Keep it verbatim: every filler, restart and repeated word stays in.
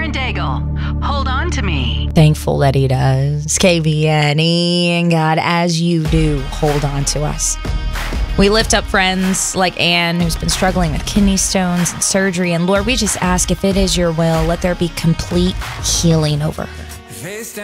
and Daigle. Hold on to me. Thankful that he does. K B N E and God, as you do, hold on to us. We lift up friends like Anne, who's been struggling with kidney stones and surgery. And Lord, we just ask, if it is your will, let there be complete healing over her.